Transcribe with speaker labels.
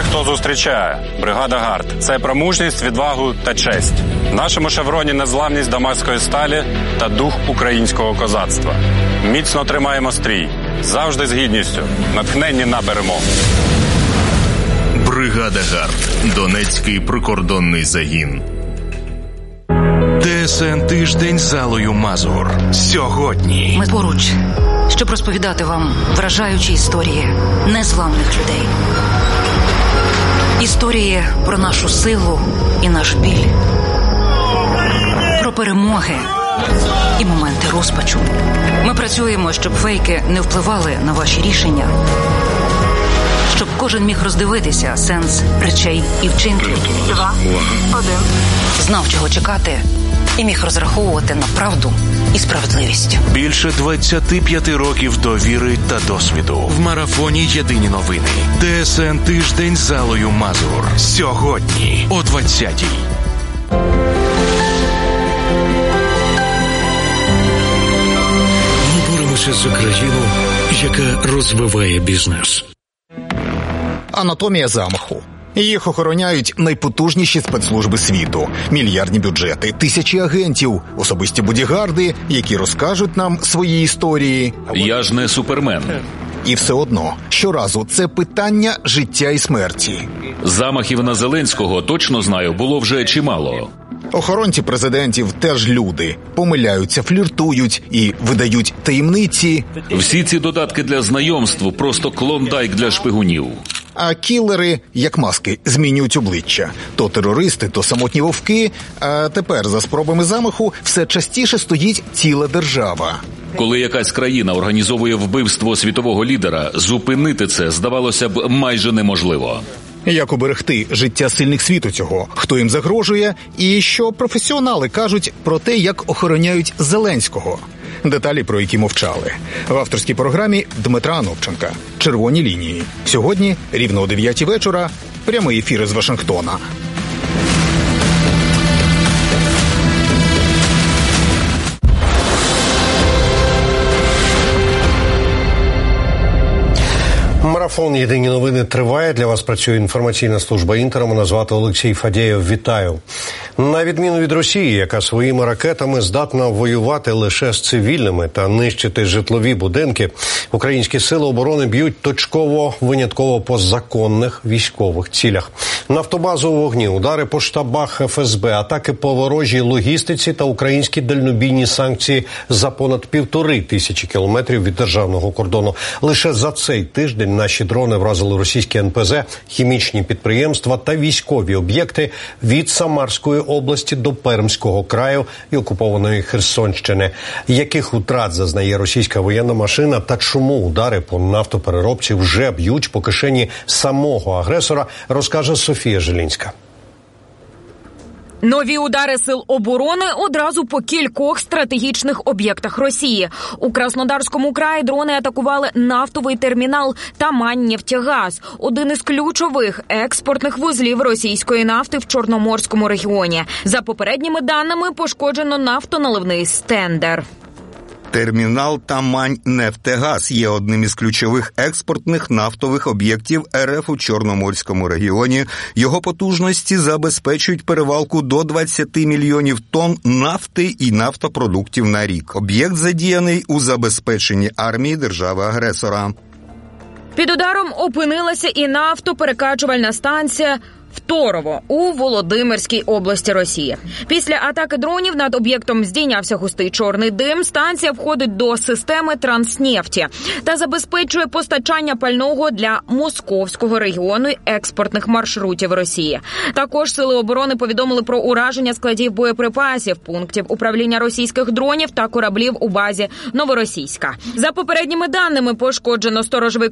Speaker 1: хто зустрічає. Бригада «Гард» – це про мужність, відвагу та честь. В нашому шевроні незламність дамаської сталі та дух українського козацтва. Міцно тримаємо стрій. Завжди з гідністю. Натхненні на перемогу.
Speaker 2: Бригада «Гард» – Донецький прикордонний загін. ТСН «Тиждень» з Аллою Мазур. Сьогодні.
Speaker 3: Ми поруч, щоб розповідати вам вражаючі історії незламних людей. Історії про нашу силу і наш біль. Про перемоги і моменти розпачу. Ми працюємо, щоб фейки не впливали на ваші рішення. Щоб кожен міг роздивитися сенс речей і вчинків.
Speaker 4: 2, 1.
Speaker 3: Знав, чого чекати, і міг розраховувати на правду і справедливість.
Speaker 2: Більше 25 років довіри та досвіду. В марафоні «Єдині новини». ТСН «Тиждень» з Аллою Мазур. Сьогодні о 20-й.
Speaker 5: Ми боремося за країну, яка розвиває бізнес.
Speaker 6: Анатомія замаху. Їх охороняють найпотужніші спецслужби світу, мільярдні бюджети, тисячі агентів, особисті бодігарди, які розкажуть нам свої історії.
Speaker 7: Я ж не Супермен.
Speaker 6: І все одно, щоразу це питання життя і смерті.
Speaker 7: Замахів на Зеленського, точно знаю, було вже чимало.
Speaker 6: Охоронці президентів теж люди. Помиляються, фліртують і видають таємниці.
Speaker 7: Всі ці додатки для знайомств – просто клондайк для шпигунів.
Speaker 6: А кілери, як маски, змінюють обличчя. То терористи, то самотні вовки. А тепер за спробами замаху все частіше стоїть ціла держава.
Speaker 7: Коли якась країна організовує вбивство світового лідера, зупинити це, здавалося б, майже неможливо.
Speaker 6: Як уберегти життя сильних світу цього, хто їм загрожує, і що професіонали кажуть про те, як охороняють Зеленського. Деталі, про які мовчали. В авторській програмі Дмитра Анопченка «Червоні лінії». Сьогодні, рівно о 9 вечора, прямий ефір із Вашингтона.
Speaker 8: Марафон «Єдині новини» триває. Для вас працює інформаційна служба «Інтер». Мене звати Олексій Фадєєв. Вітаю. На відміну від Росії, яка своїми ракетами здатна воювати лише з цивільними та нищити житлові будинки, українські сили оборони б'ють точково, винятково по законних військових цілях. Нафтобазу у вогні, удари по штабах ФСБ, атаки по ворожій логістиці та українські дальнобійні санкції за понад 1500 кілометрів від державного кордону. Лише за цей тиждень наші дрони вразили російські НПЗ, хімічні підприємства та військові об'єкти від Самарської області до Пермського краю і окупованої Херсонщини. Яких утрат зазнає російська воєнна машина та чому удари по нафтопереробці вже б'ють по кишені самого агресора, розкаже Софія Жилінська.
Speaker 9: Нові удари сил оборони одразу по кількох стратегічних об'єктах Росії. У Краснодарському краї дрони атакували нафтовий термінал Тамань-Нефтегаз, один із ключових експортних вузлів російської нафти в Чорноморському регіоні. За попередніми даними, пошкоджено нафтоналивний стендер.
Speaker 10: Термінал Тамань-Нефтегаз є одним із ключових експортних нафтових об'єктів РФ у Чорноморському регіоні. Його потужності забезпечують перевалку до 20 мільйонів тонн нафти і нафтопродуктів на рік. Об'єкт задіяний у забезпеченні армії держави-агресора.
Speaker 9: Під ударом опинилася і нафтоперекачувальна станція Второво у Володимирській області Росії. Після атаки дронів над об'єктом здійнявся густий чорний дим. Станція входить до системи Транснефті та забезпечує постачання пального для московського регіону експортних маршрутів Росії. Також сили оборони повідомили про ураження складів боєприпасів, пунктів управління російських дронів та кораблів у базі Новоросійська. За попередніми даними, пошкоджено сторожовий